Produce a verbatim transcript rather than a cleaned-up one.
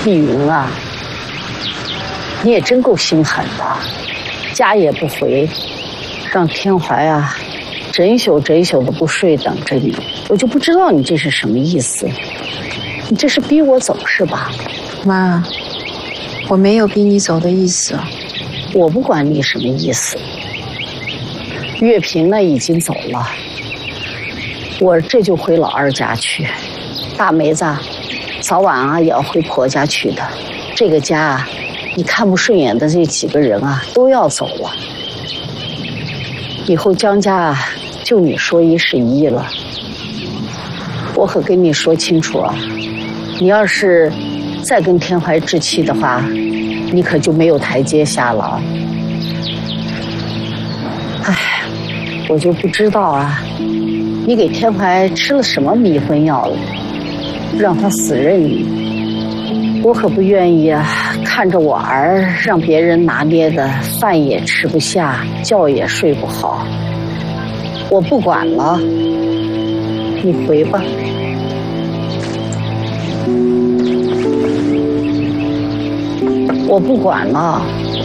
碧云啊，你也真够心狠的，家也不回，让天怀啊整宿整宿的不睡等着你，我就不知道你这是什么意思。你这是逼我走是吧？ 妈，我没有逼你走的意思。 我不管你什么意思。月平呢已经走了，我这就回老二家去。大梅子早晚啊也要回婆家去的。这个家啊，你看不顺眼的这几个人啊都要走了。以后江家啊，就你说一是一了。我可跟你说清楚啊，你要是再跟天怀置气的话，你可就没有台阶下了啊。唉，我就不知道啊，你给天怀吃了什么迷魂药了，让他死认你。我可不愿意啊，看着我儿让别人拿捏的饭也吃不下，觉也睡不好。我不管了，你回吧。我不管了，